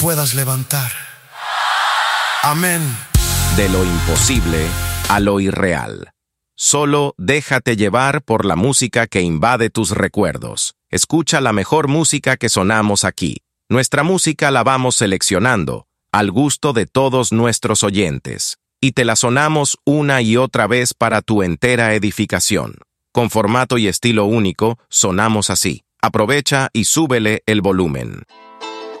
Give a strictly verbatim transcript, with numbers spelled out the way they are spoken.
puedas levantar. Amén. De lo imposible a lo irreal. Solo déjate llevar por la música que invade tus recuerdos. Escucha la mejor música que sonamos aquí. Nuestra música la vamos seleccionando, al gusto de todos nuestros oyentes, y te la sonamos una y otra vez para tu entera edificación. Con formato y estilo único, sonamos así. Aprovecha y súbele el volumen.